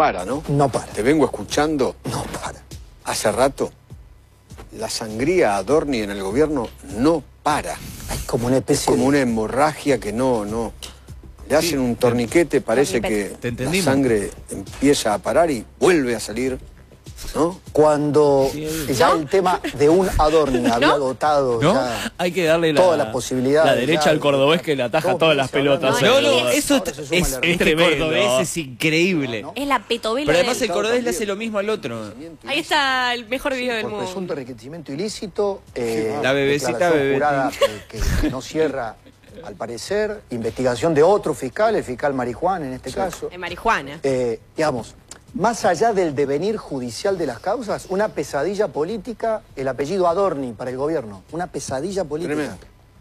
para, ¿no? No para. Te vengo escuchando. No para. Hace rato. La sangría Adorni en el gobierno no para. Hay como una especie como una hemorragia que no. Le hacen un torniquete, parece que la sangre empieza a parar y vuelve a salir, ¿no? Cuando ya el tema de un Adorni había dotado ya hay que darle todas las posibilidades. La derecha al cordobés que le ataja todas las pelotas. No, eso es este cordobés es increíble. Es la petovela. Pero además el cordobés le hace lo mismo al otro. Ahí está el mejor video del Por mundo. presunto enriquecimiento ilícito, la bebecita jurada que no cierra, al parecer, investigación de otro fiscal, el fiscal Marijuán en este caso. De marihuana. Digamos, más allá del devenir judicial de las causas, una pesadilla política, el apellido Adorni para el gobierno, una pesadilla política.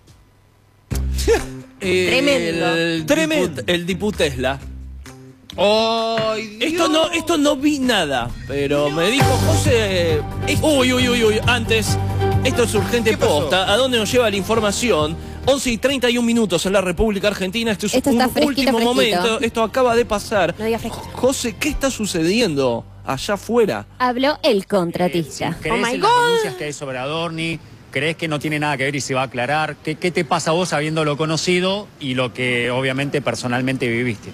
Tremendo. El diputesla. ¡Ay, Dios! Esto no vi nada, pero me dijo José... Uy, antes, esto es urgente posta. ¿A dónde nos lleva la información? 11:31 en la República Argentina. Esto es un último momento. Esto acaba de pasar. No diga fresquito. José, ¿qué está sucediendo allá afuera? Habló el contratista. ¿Crees en las denuncias que hay sobre Adorni? ¿Crees que no tiene nada que ver y se va a aclarar? ¿Qué te pasa a vos habiéndolo conocido y lo que obviamente personalmente viviste?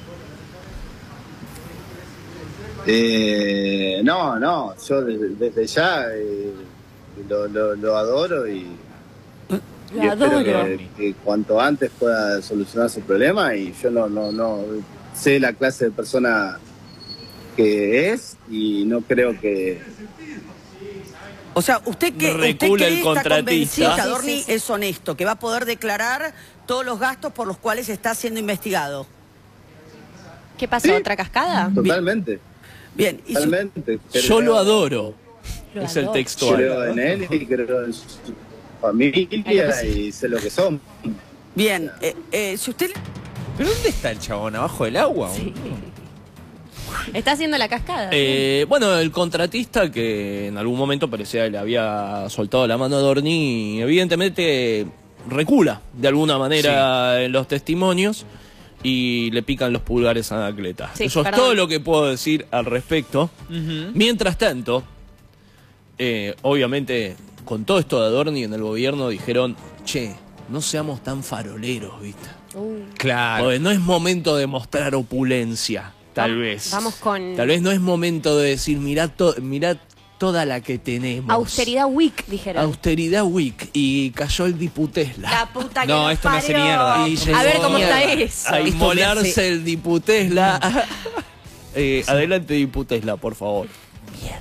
No, yo desde ya lo adoro y espero que cuanto antes pueda solucionar su problema, y yo no sé la clase de persona que es y no creo que... O sea, ¿usted cree, está convencido que Adorni es honesto, que va a poder declarar todos los gastos por los cuales está siendo investigado? ¿Qué pasó? ¿Otra cascada? Totalmente. Bien. Totalmente. Yo lo adoro. Es el textual. Creo en él y creo en su familia y sé lo que son. Bien. Si usted... ¿Pero dónde está el chabón? ¿Abajo del agua? Sí. Está haciendo la cascada. Bueno, el contratista que en algún momento parecía que le había soltado la mano a Adorni, evidentemente recula de alguna manera en los testimonios y le pican los pulgares a Anacleta. Eso es todo lo que puedo decir al respecto. Mientras tanto, obviamente, con todo esto de Adorni en el gobierno dijeron, che, no seamos tan faroleros, ¿viste? Claro. Porque no es momento de mostrar opulencia. Tal vez. Vamos con... Tal vez no es momento de decir, mirá toda la que tenemos. Austeridad Week, dijeron. Austeridad Week. Y cayó el diputesla. La puta que no, esto me hace mierda. Y a ver cómo está eso. A inmolarse el diputesla. Adelante, diputesla, por favor. Mierda.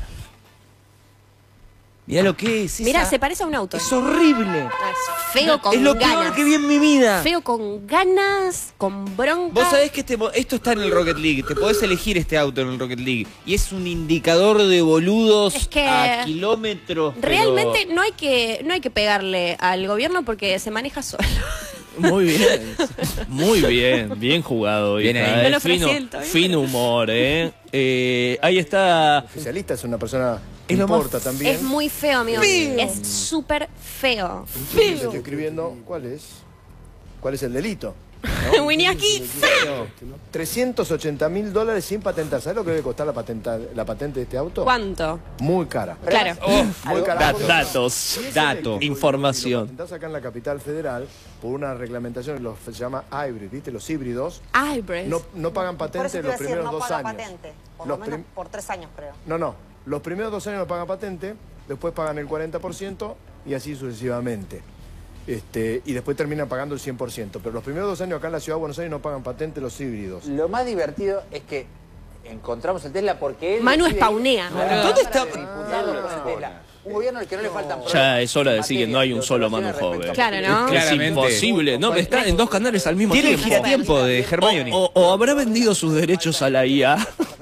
Mirá lo que es. Mirá, se parece a un auto. Es horrible. Es feo con ganas. Es lo peor que vi en mi vida. Feo con ganas, con bronca. Vos sabés que esto está en el Rocket League. Te podés elegir este auto en el Rocket League. Y es un indicador de boludos es que a kilómetros. Realmente no hay que pegarle al gobierno porque se maneja solo. Muy bien. Bien jugado. Bien ahí. Fino humor, ahí está. El especialista es una persona... Es importa también. Es muy feo, amigo. Es súper feo. Estoy escribiendo cuál es el delito. ¿No? Winiaki, feo. $380.000 sin patentar. ¿Sabes lo que debe costar la patente de este auto? ¿Cuánto? Muy cara. Claro. Muy cara. Datos. Información. Si lo patentás acá en la capital federal por una reglamentación se llama hybrid, ¿viste? Los híbridos. Hybrid. No pagan patente los primeros 2 años. Patente, por lo menos por 3 años, creo. No. Los primeros 2 años no pagan patente, después pagan el 40% y así sucesivamente. Y después terminan pagando el 100%. Pero los primeros 2 años acá en la Ciudad de Buenos Aires no pagan patente los híbridos. Lo más divertido es que encontramos el Tesla porque él... Manu espaunea. ¿Dónde está? Un gobierno al que no le faltan problemas. Ya es hora de decir que no hay un solo Manu joven. Claro, ¿no? Es imposible. No, está en 2 canales al mismo tiempo. Tiene el giratiempo de Hermione. O habrá vendido sus derechos a la IA.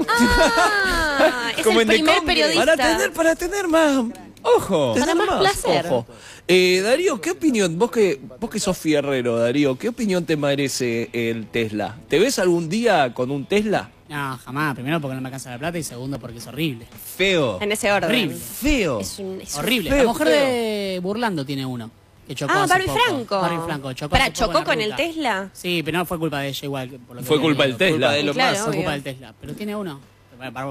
Es el primer periodista. Para tener más... Ojo. Para más placer. Ojo. Darío, ¿qué opinión? Vos que sos fierrero, Darío, ¿qué opinión te merece el Tesla? ¿Te ves algún día con un Tesla? No, jamás. Primero porque no me alcanza la plata y segundo porque es horrible. Feo. En ese orden. Horrible. Feo. Es horrible. Feo, la mujer de Burlando tiene uno. Que chocó Barbie Franco. Barbie Franco. ¿Chocó con el Tesla? Sí, pero no fue culpa de ella igual. Fue culpa del Tesla. Claro, fue culpa del Tesla. Pero tiene uno.